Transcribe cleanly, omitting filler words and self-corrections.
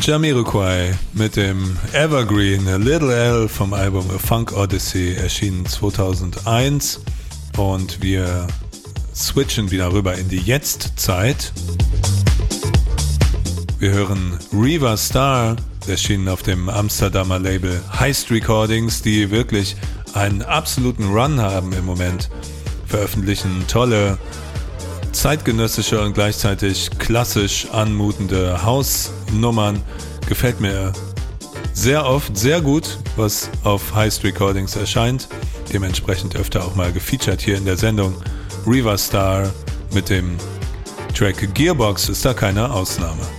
Jamiroquai mit dem Evergreen A Little L vom Album A Funk Odyssey, erschienen 2001. Und wir switchen wieder rüber in die Jetztzeit. Wir hören Riva Starr, erschienen auf dem Amsterdamer Label Heist Recordings, die wirklich einen absoluten Run haben im Moment. Veröffentlichen tolle, zeitgenössische und gleichzeitig klassisch anmutende House-Nummern. Gefällt mir sehr oft, sehr gut, was auf Heist Recordings erscheint. Dementsprechend öfter auch mal gefeatured hier in der Sendung. Riva Starr mit dem Track Gearbox ist da keine Ausnahme.